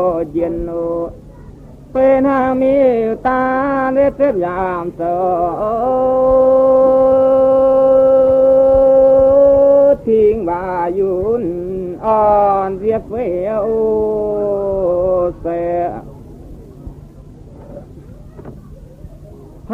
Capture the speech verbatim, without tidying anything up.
เย็นโอเป็นหางมีตาเล็ดเล็บยามเสอทิ้งบายุนอ่อนเรียบเวว